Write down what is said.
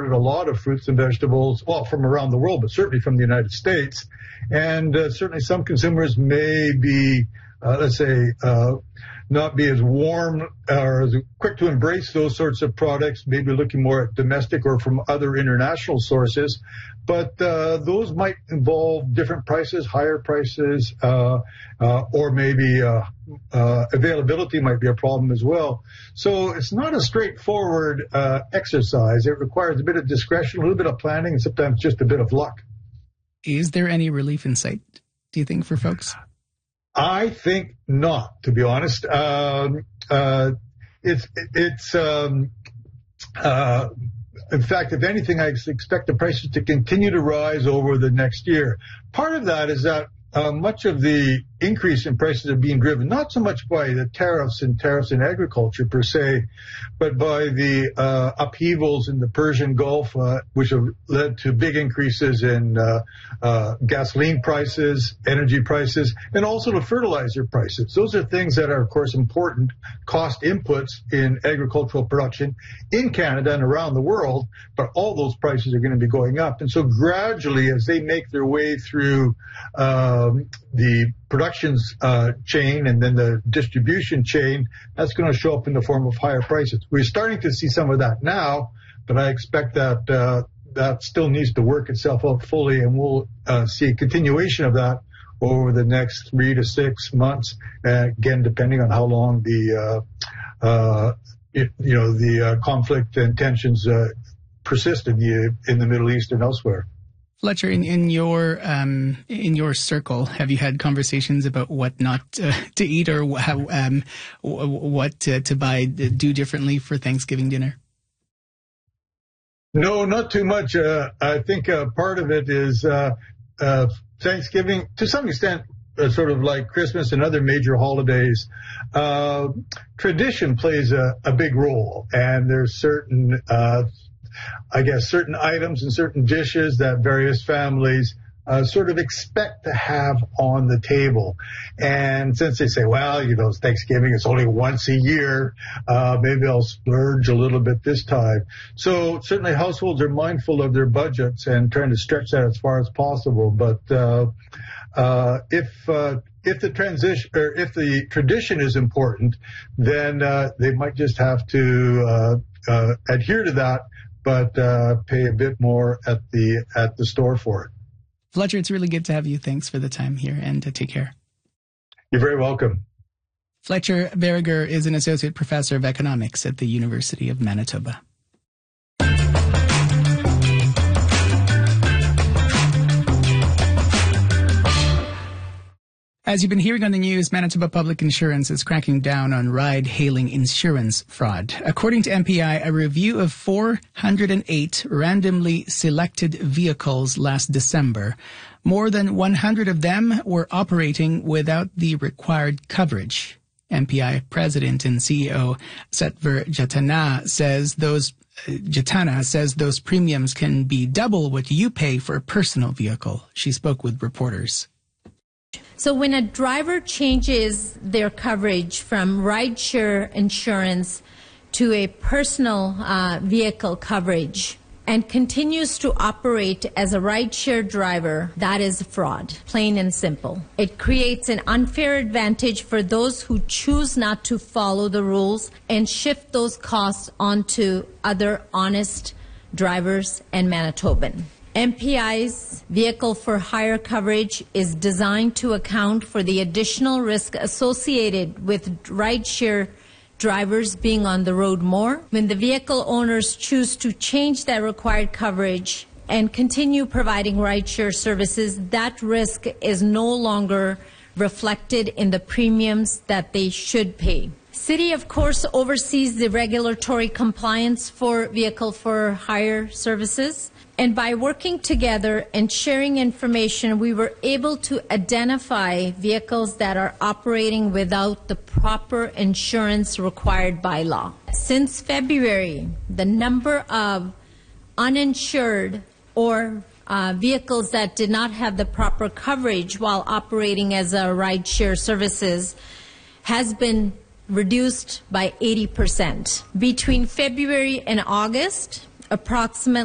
imported a lot of fruits and vegetables, well, from around the world, but certainly from the United States. And certainly some consumers may be, not be as warm or as quick to embrace those sorts of products, maybe looking more at domestic or from other international sources. But those might involve different prices, higher prices, or maybe availability might be a problem as well. So it's not a straightforward exercise. It requires a bit of discretion, a little bit of planning, and sometimes just a bit of luck. Is there any relief in sight, do you think, for folks? I think not, to be honest. In fact, if anything, I expect the prices to continue to rise over the next year. Part of that is that much of the increase in prices are being driven not so much by the tariffs in agriculture per se, but by the upheavals in the Persian Gulf, which have led to big increases in gasoline prices, energy prices, and also the fertilizer prices. Those are things that are, of course, important cost inputs in agricultural production in Canada and around the world, but all those prices are going to be going up. And so gradually, as they make their way through the productions chain and then the distribution chain, that's going to show up in the form of higher prices. We're starting to see some of that now, but I expect that that still needs to work itself out fully, and we'll see a continuation of that over the next 3 to 6 months, again, depending on how long the conflict and tensions persist in the Middle East and elsewhere. Fletcher, in your circle, have you had conversations about what not to eat or how, what to buy, do differently for Thanksgiving dinner? No, not too much. I think part of it is Thanksgiving, to some extent, sort of like Christmas and other major holidays. Tradition plays a big role, and there's certain certain items and certain dishes that various families sort of expect to have on the table. And since they say, well, it's Thanksgiving, it's only once a year, maybe I'll splurge a little bit this time. So certainly households are mindful of their budgets and trying to stretch that as far as possible. But if the tradition is important, then they might just have to adhere to that, but pay a bit more at the store for it. Fletcher, it's really good to have you. Thanks for the time here, and take care. You're very welcome. Fletcher Berger is an associate professor of economics at the University of Manitoba. As you've been hearing on the news, Manitoba Public Insurance is cracking down on ride-hailing insurance fraud. According to MPI, a review of 408 randomly selected vehicles last December, more than 100 of them were operating without the required coverage. MPI President and CEO Setvar Jatana says those premiums can be double what you pay for a personal vehicle. She spoke with reporters. So when a driver changes their coverage from rideshare insurance to a personal vehicle coverage and continues to operate as a rideshare driver, that is fraud, plain and simple. It creates an unfair advantage for those who choose not to follow the rules and shift those costs onto other honest drivers and Manitoban. MPI's Vehicle for Hire coverage is designed to account for the additional risk associated with rideshare drivers being on the road more. When the vehicle owners choose to change that required coverage and continue providing rideshare services, that risk is no longer reflected in the premiums that they should pay. City, of course, oversees the regulatory compliance for Vehicle for Hire services. And by working together and sharing information, we were able to identify vehicles that are operating without the proper insurance required by law. Since February, the number of uninsured or vehicles that did not have the proper coverage while operating as a rideshare services has been reduced by 80%. Between February and August, approximately